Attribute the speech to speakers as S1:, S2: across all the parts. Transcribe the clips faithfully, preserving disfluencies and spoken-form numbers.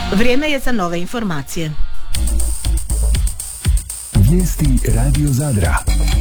S1: Vrijeme je za nove informacije.
S2: Vijesti Radio Zadra.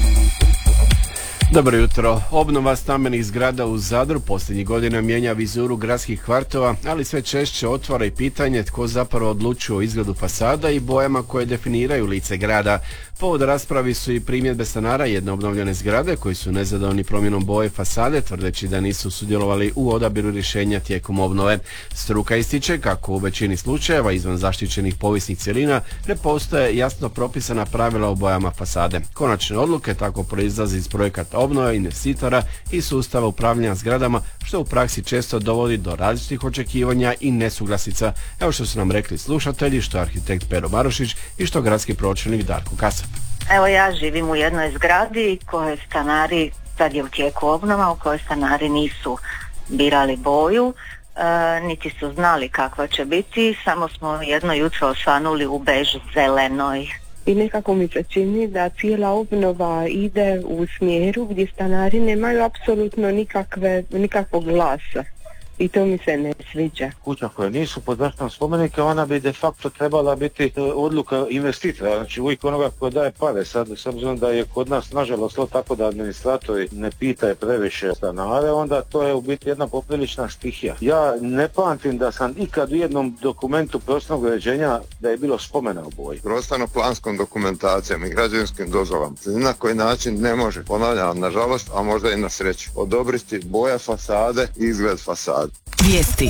S3: Dobro jutro. Obnova stambenih zgrada u Zadru posljednjih godina mijenja vizuru gradskih kvartova, ali sve češće otvara i pitanje tko zapravo odlučuje o izgledu fasada i bojama koje definiraju lice grada. Povod raspravi su i primjedbe stanara jedne obnovljene zgrade koji su nezadovoljni promjenom boje fasade, tvrdeći da nisu sudjelovali u odabiru rješenja tijekom obnove. Struka ističe kako u većini slučajeva izvan zaštićenih povijesnih cjelina ne postoje jasno propisana pravila o bojama fasade. Konačne odluke tako proizlaze iz projekata obnove investitora i sustava upravljanja zgradama, što u praksi često dovodi do različitih očekivanja i nesuglasica. Evo što su nam rekli slušatelji, što arhitekt Pero Marušić i što gradski pročelnik Darko Kasap.
S4: Evo, ja živim u jednoj zgradi koje stanari, sad je u tijeku obnova, u kojoj stanari nisu birali boju, e, niti su znali kakva će biti, samo smo jedno jutro osvanuli u bež zelenoj.
S5: I nekako mi se čini da cijela obnova ide u smjeru gdje stanari nemaju apsolutno nikakve, nikakvog glasa. I to mi se ne sviđa.
S6: Kuća koje nisu pod zaštitom spomenika, ona bi de facto trebala biti odluka investitora, znači uvijek onoga ko daje pare. Sad, s obzirom da je kod nas nažalost to tako da administratori ne pitaju previše stanare, onda to je u biti jedna poprilična stihija. Ja ne pamtim da sam ikad u jednom dokumentu prostornog uređenja da je bilo spomena o boji.
S7: Prostorno-planskom dokumentacijom i građevinskim dozvolama ni na koji način ne može, ponavljam, nažalost, a možda i na sreću, odobriti boja fasade i izgled fasade.
S1: Vijesti.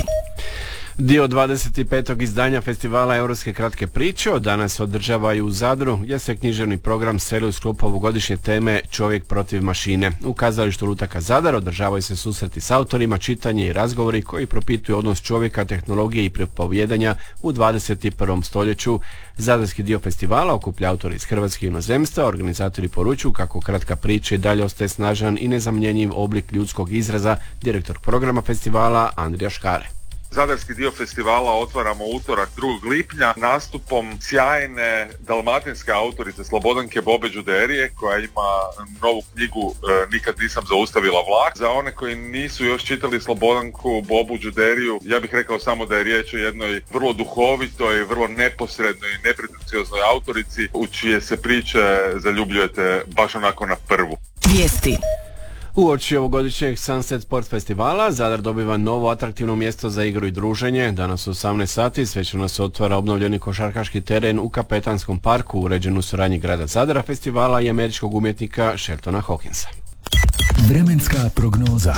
S3: Dio dvadeset petog izdanja festivala Europske kratke priče od danas održavaju u Zadru, gdje se književni program seli u sklopu ovogodišnje teme Čovjek protiv mašine. U kazalištu Lutaka Zadar održavaju se susreti s autorima, čitanje i razgovori koji propituju odnos čovjeka, tehnologije i pripovijedanja u dvadeset prvom stoljeću. Zadarski dio festivala okuplja autori iz Hrvatske i inozemstva. Organizatori poručuju kako kratka priča i dalje ostaje snažan i nezamjenjiv oblik ljudskog izraza. Direktor programa festivala Andrija Škare.
S8: Zadarski dio festivala otvaramo utorak drugog lipnja nastupom sjajne dalmatinske autorice Slobodanke Bobe Đuderije, koja ima novu knjigu e, Nikad nisam zaustavila vlak. Za one koji nisu još čitali Slobodanku Bobu Đuderiju, ja bih rekao samo da je riječ o jednoj vrlo duhovitoj, vrlo neposrednoj i nepretencioznoj autorici u čije se priče zaljubljujete baš onako na prvu.
S1: Vijesti.
S3: Uoči ovogodišnjeg Sunset Sport festivala Zadar dobiva novo atraktivno mjesto za igru i druženje. Danas u osamnaest sati svečano se otvara obnovljeni košarkaški teren u Kapetanskom parku, uređen u suradnji grada Zadra, festivala i američkog umjetnika Sheltona Hawkinsa.
S2: Vremenska prognoza.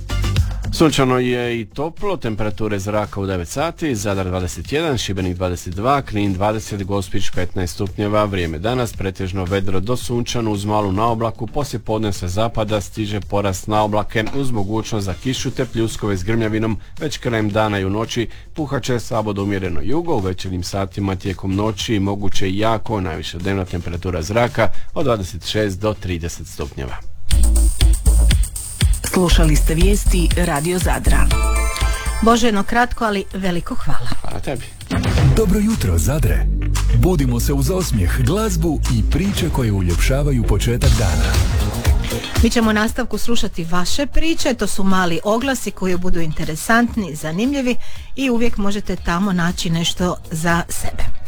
S3: Sunčano je i toplo, temperature zraka u devet sati, Zadar dvadeset jedan, Šibenik dvadeset dva, Knin dvadeset, Gospić petnaest stupnjeva. Vrijeme danas pretežno vedro do sunčano uz malu naoblaku, poslije podne sa zapada stiže porast naoblake uz mogućnost za kišu te pljuskove s grmljavinom. Već krajem dana i u noći puhat će slabo do umjereno jugo, u večernjim satima tijekom noći moguće i jako, najviša dnevna temperatura zraka od dvadeset šest do trideset stupnjeva.
S1: Slušali ste vijesti Radio Zadra. Boženo kratko, ali veliko hvala.
S3: Hvala tebi.
S2: Dobro jutro, Zadre. Budimo se uz osmijeh, glazbu i priče koje uljepšavaju početak dana.
S1: Mi ćemo u nastavku slušati vaše priče, to su mali oglasi koji budu interesantni, zanimljivi i uvijek možete tamo naći nešto za sebe.